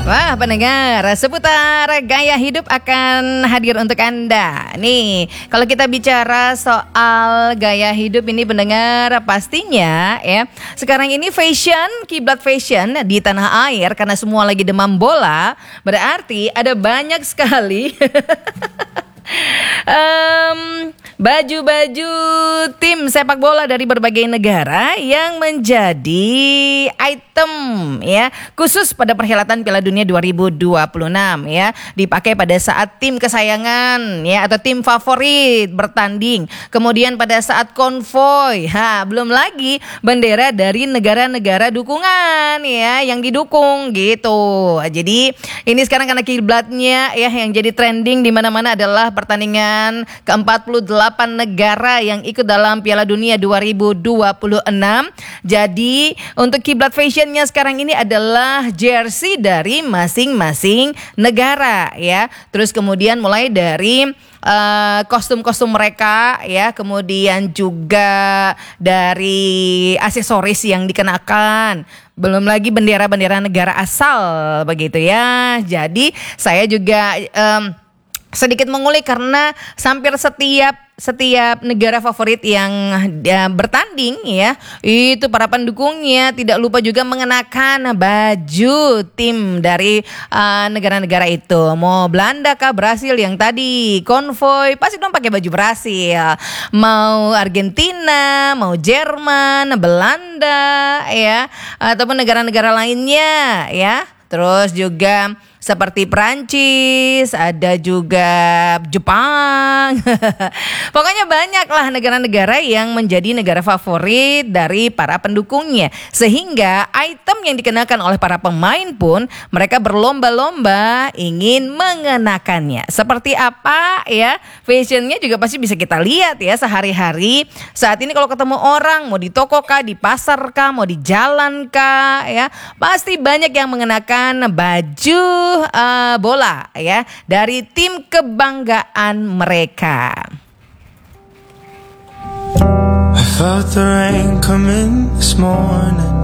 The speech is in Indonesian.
Wah, pendengar, seputar gaya hidup akan hadir untuk Anda. Nih, kalau kita bicara soal gaya hidup ini pendengar, pastinya ya, sekarang ini fashion, kiblat fashion di tanah air karena semua lagi demam bola, berarti ada banyak sekali baju-baju tim sepak bola dari berbagai negara yang menjadi item ya khusus pada perhelatan Piala Dunia 2026 ya, dipakai pada saat tim kesayangan ya atau tim favorit bertanding, kemudian pada saat konvoy, belum lagi bendera dari negara-negara dukungan ya yang didukung gitu. Jadi ini sekarang karena kiblatnya ya yang jadi trending di mana-mana adalah pertandingan ke-48 negara yang ikut dalam Piala Dunia 2026. Jadi untuk kiblat fashionnya sekarang ini adalah jersey dari masing-masing negara ya. Terus kemudian mulai dari kostum-kostum mereka ya, kemudian juga dari aksesoris yang dikenakan, belum lagi bendera-bendera negara asal begitu ya. Jadi saya juga sedikit mengulik karena hampir setiap negara favorit yang bertanding ya, itu para pendukungnya tidak lupa juga mengenakan baju tim dari negara-negara itu. Mau Belanda kah, Brasil yang tadi konvoy pasti dong pakai baju Brasil. Mau Argentina, mau Jerman, Belanda ya, ataupun negara-negara lainnya ya. Terus juga seperti Perancis, ada juga Jepang. Pokoknya banyaklah negara-negara yang menjadi negara favorit dari para pendukungnya. Sehingga item yang dikenakan oleh para pemain pun mereka berlomba-lomba ingin mengenakannya. Seperti apa ya? Fashionnya juga pasti bisa kita lihat ya sehari-hari. Saat ini kalau ketemu orang, mau di toko kah, di pasar kah, mau di jalan kah ya, pasti banyak yang mengenakan baju bola ya dari tim kebanggaan mereka. I felt the rain coming this morning.